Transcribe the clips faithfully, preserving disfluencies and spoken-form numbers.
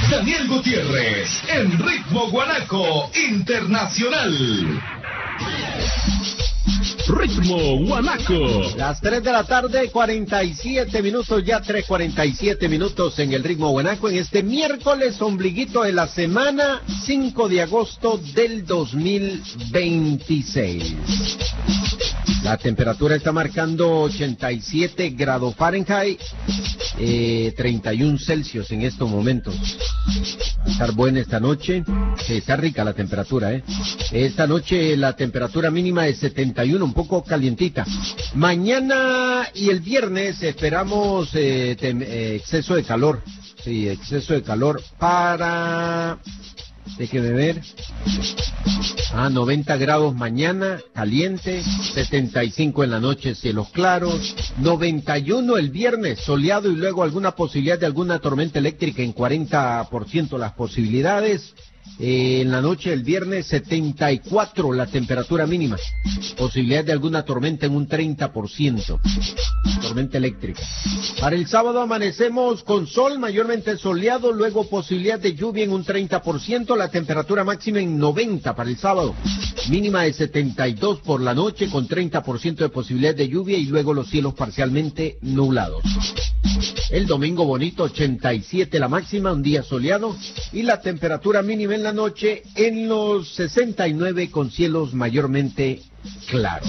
Daniel Gutiérrez, en Ritmo Guanaco Internacional. Ritmo Guanaco. Las tres de la tarde, cuarenta y siete minutos, ya tres cuarenta y siete minutos en el Ritmo Guanaco, en este miércoles, ombliguito de la semana, cinco de agosto del dos mil veintiséis. La temperatura está marcando ochenta y siete grados Fahrenheit, eh, treinta y uno Celsius en estos momentos. Va a estar buena esta noche, eh, está rica la temperatura, ¿eh? Esta noche la temperatura mínima es setenta y uno, un poco calientita. Mañana y el viernes esperamos eh, tem, eh, exceso de calor, sí, exceso de calor para... Déjeme ver. Ah, noventa grados mañana, caliente, setenta y cinco en la noche, cielos claros, noventa y uno el viernes, soleado y luego alguna posibilidad de alguna tormenta eléctrica en cuarenta por ciento las posibilidades. Eh, en la noche del viernes, setenta y cuatro la temperatura mínima. Posibilidad de alguna tormenta en un treinta por ciento. Tormenta eléctrica. Para el sábado amanecemos con sol, mayormente soleado, luego posibilidad de lluvia en un treinta por ciento. La temperatura máxima en noventa para el sábado. Mínima de setenta y dos por la noche con treinta por ciento de posibilidad de lluvia y luego los cielos parcialmente nublados. El domingo bonito, ochenta y siete la máxima, un día soleado y la temperatura mínima en la noche en los sesenta y nueve con cielos mayormente claros.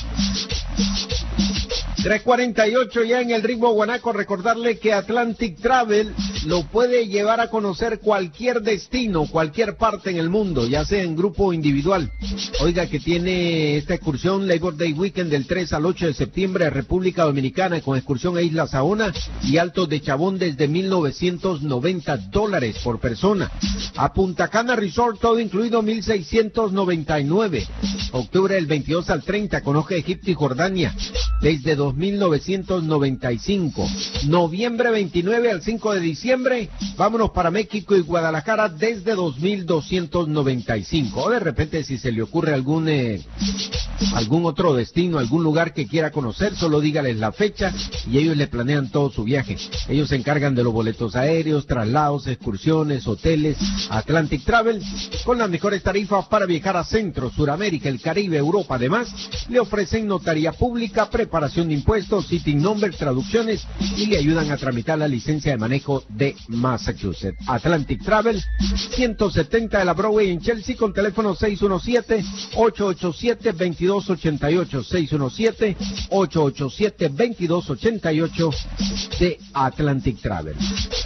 tres cuarenta y ocho ya en el Ritmo Guanaco. Recordarle que Atlantic Travel lo puede llevar a conocer cualquier destino, cualquier parte en el mundo, ya sea en grupo o individual. Oiga que tiene esta excursión Labor Day Weekend del tres al ocho de septiembre a República Dominicana con excursión a Isla Saona y Altos de Chabón desde mil novecientos noventa dólares por persona. A Punta Cana Resort todo incluido mil seiscientos noventa y nueve. Octubre del veintidós al treinta conozca Egipto y Jordania desde dos mil novecientos noventa y cinco. Noviembre veintinueve al cinco de diciembre, vámonos para México y Guadalajara desde dos mil doscientos noventa y cinco. O de repente si se le ocurre algún eh, algún otro destino, algún lugar que quiera conocer, solo dígales la fecha y ellos le planean todo su viaje. Ellos se encargan de los boletos aéreos, traslados, excursiones, hoteles. Atlantic Travel, con las mejores tarifas para viajar a Centro, Suramérica, el Caribe, Europa. Además, le ofrecen notaría pública, preparación de impuestos, sitting number, traducciones y le ayudan a tramitar la licencia de manejo de Massachusetts. Atlantic Travel, ciento setenta de la Broadway en Chelsea, con teléfono seis uno siete, ocho ocho siete, dos dos ocho ocho, seis uno siete, ocho ocho siete, dos dos ocho ocho de Atlantic Travel.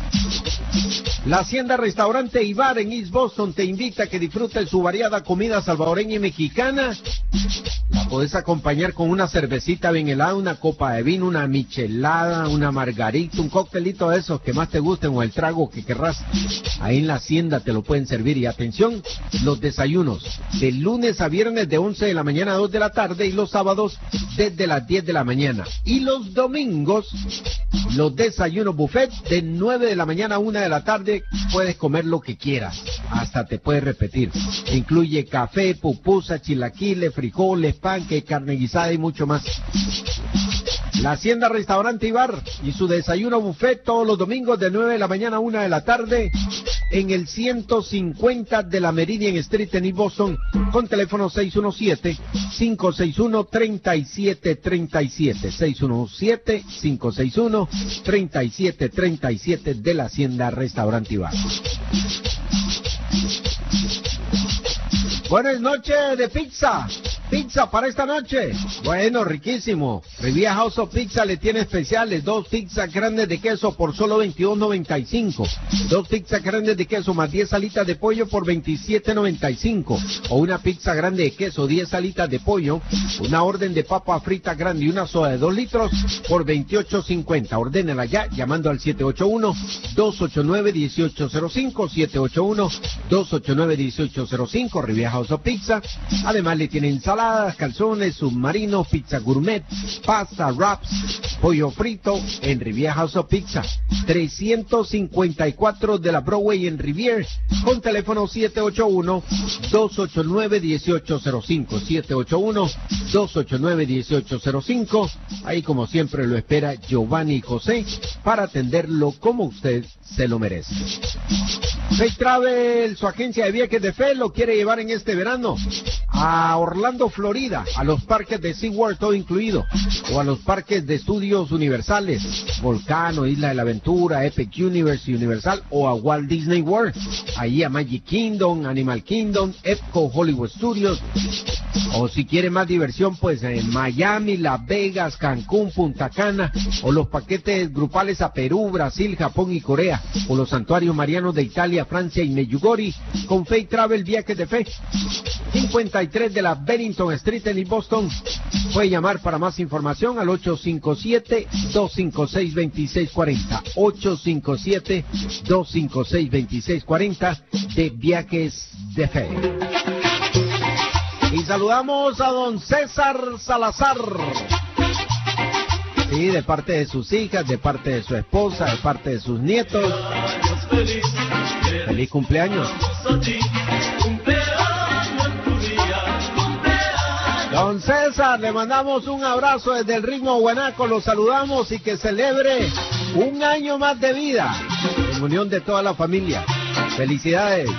La Hacienda Restaurante y Bar en East Boston te invita a que disfrutes su variada comida salvadoreña y mexicana. La podés acompañar con una cervecita bien helada, una copa de vino, una michelada, una margarita, un coctelito de esos que más te gusten o el trago que querrás. Ahí en la Hacienda te lo pueden servir. Y atención, los desayunos de lunes a viernes de once de la mañana a dos de la tarde y los sábados desde las diez de la mañana. Y los domingos, los desayunos buffet de nueve de la mañana a una de la tarde. Puedes comer lo que quieras, hasta te puedes repetir. Incluye café, pupusa, chilaquiles, frijoles, panque, carne guisada y mucho más. La Hacienda Restaurante y Bar y su desayuno buffet todos los domingos de nueve de la mañana a una de la tarde en el ciento cincuenta de la Meridian Street en East Boston, con teléfono seis uno siete, cinco seis uno, tres siete tres siete, seis uno siete, cinco seis uno, tres siete tres siete de la Hacienda Restaurante y Bar. Buenas noches de pizza. Pizza para esta noche. Bueno, riquísimo. Riviera House of Pizza le tiene especiales. Dos pizzas grandes de queso por solo veintidós noventa y cinco. Dos pizzas grandes de queso más diez alitas de pollo por veintisiete noventa y cinco. O una pizza grande de queso, diez alitas de pollo, una orden de papa frita grande y una soda de dos litros por veintiocho cincuenta. Ordénela ya llamando al siete ocho uno, dos ocho nueve, uno ocho cero cinco, siete ocho uno, dos ocho nueve, uno ocho cero cinco. Riviera House of Pizza. Además le tiene ensalada, entradas, calzones, submarinos, pizza gourmet, pasta, wraps, pollo frito en Riviera House of Pizza. trescientos cincuenta y cuatro de la Broadway en Riviera, con teléfono siete ocho uno, dos ocho nueve, uno ocho cero cinco, siete ocho uno, dos ocho nueve, uno ocho cero cinco. Ahí como siempre lo espera Giovanni y José para atenderlo como usted se lo merece. Fate Travel, su agencia de viajes de fe, lo quiere llevar en este verano a Orlando, Florida, a los parques de SeaWorld todo incluido, o a los parques de estudios universales, Volcano, Isla de la Aventura, Epic Universe, Universal, o a Walt Disney World, ahí a Magic Kingdom, Animal Kingdom, Epcot, Hollywood Studios, o si quiere más diversión, pues en Miami, Las Vegas, Cancún, Punta Cana, o los paquetes grupales a Perú, Brasil, Japón y Corea, o los santuarios marianos de Italia, Francia y Medjugorje, con Fate Travel Viajes de Fe. cincuenta y tres de la Bennington Street en Boston. Puede llamar para más información al ocho cinco siete, dos cinco seis, dos seis cuatro cero, ocho cinco siete, dos cinco seis, dos seis cuatro cero de Viajes de Fe. Y saludamos a don César Salazar. Sí, de parte de sus hijas, de parte de su esposa, de parte de sus nietos. Feliz cumpleaños. Don César, le mandamos un abrazo desde el Ritmo Guanaco, lo saludamos y que celebre un año más de vida en unión de toda la familia. Felicidades.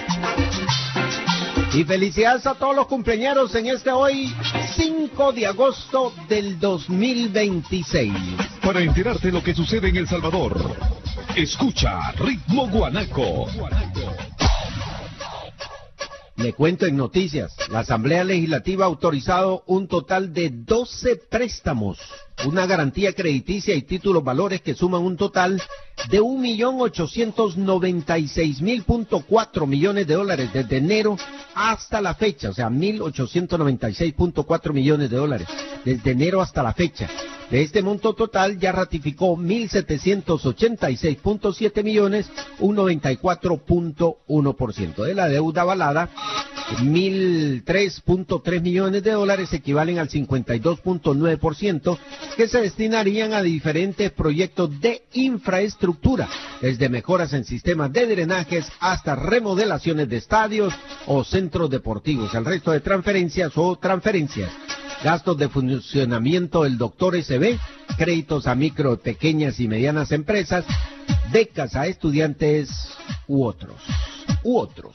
Y felicidades a todos los cumpleañeros en este hoy cinco de agosto del dos mil veintiséis. Para enterarte de lo que sucede en El Salvador, escucha Ritmo Guanaco. Le cuento en noticias, la Asamblea Legislativa ha autorizado un total de doce préstamos, una garantía crediticia y títulos valores que suman un total de un millón ochocientos noventa y seis mil punto cuatro millones de dólares desde enero hasta la fecha, o sea, mil ochocientos noventa y seis punto cuatro millones de dólares desde enero hasta la fecha. De este monto total ya ratificó mil setecientos ochenta y seis punto siete millones, un noventa y cuatro punto uno por ciento. De la deuda avalada, mil tres punto tres millones de dólares equivalen al cincuenta y dos punto nueve por ciento que se destinarían a diferentes proyectos de infraestructura, desde mejoras en sistemas de drenajes hasta remodelaciones de estadios o centros deportivos. El resto de transferencias o transferencias, gastos de funcionamiento del doctor S B, créditos a micro, pequeñas y medianas empresas, becas a estudiantes u otros, u otros.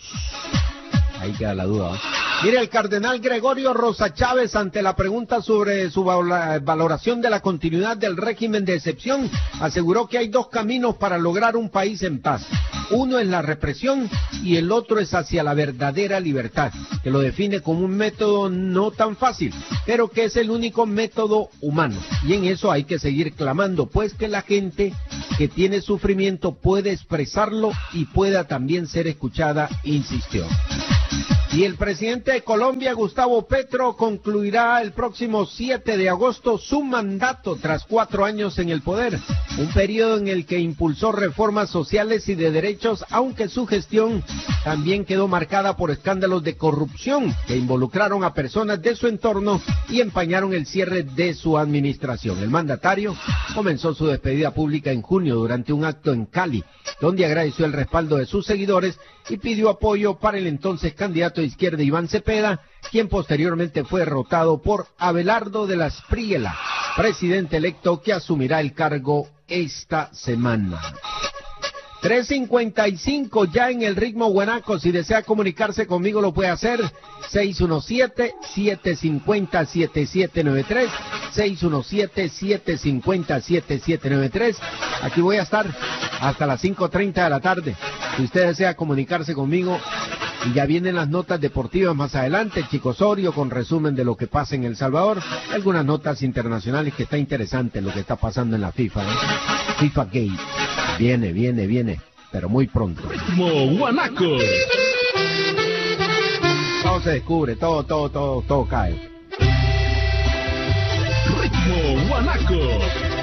Ahí queda la duda, ¿eh? Mire, el cardenal Gregorio Rosa Chávez, ante la pregunta sobre su valoración de la continuidad del régimen de excepción, aseguró que hay dos caminos para lograr un país en paz. Uno es la represión y el otro es hacia la verdadera libertad, que lo define como un método no tan fácil, pero que es el único método humano. Y en eso hay que seguir clamando, pues que la gente que tiene sufrimiento puede expresarlo y pueda también ser escuchada, insistió. Y el presidente de Colombia, Gustavo Petro, concluirá el próximo siete de agosto su mandato tras cuatro años en el poder, un periodo en el que impulsó reformas sociales y de derechos, aunque su gestión también quedó marcada por escándalos de corrupción que involucraron a personas de su entorno y empañaron el cierre de su administración. El mandatario comenzó su despedida pública en junio durante un acto en Cali, donde agradeció el respaldo de sus seguidores y pidió apoyo para el entonces candidato de izquierda Iván Cepeda, quien posteriormente fue derrotado por Abelardo de la Espriella, presidente electo que asumirá el cargo esta semana. tres cincuenta y cinco ya en el Ritmo Guanaco. Si desea comunicarse conmigo lo puede hacer. seis uno siete, siete cinco cero, siete siete nueve tres. seis uno siete, siete cinco cero, siete siete nueve tres. Aquí voy a estar hasta las cinco treinta de la tarde. Si usted desea comunicarse conmigo, y ya vienen las notas deportivas más adelante. Chico Osorio con resumen de lo que pasa en El Salvador. Algunas notas internacionales que está interesante lo que está pasando en la FIFA, ¿eh? FIFA Gate. Viene, viene, viene, pero muy pronto. Ritmo Guanaco. Todo se descubre, todo, todo, todo, todo cae. Ritmo Guanaco.